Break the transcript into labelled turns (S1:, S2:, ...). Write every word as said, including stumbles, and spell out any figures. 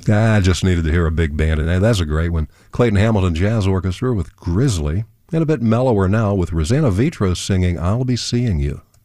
S1: I just needed to hear a big band, and that's a great one. Clayton Hamilton Jazz Orchestra with Grizzly, and a bit mellower now with Rosanna Vitros singing I'll Be Seeing You.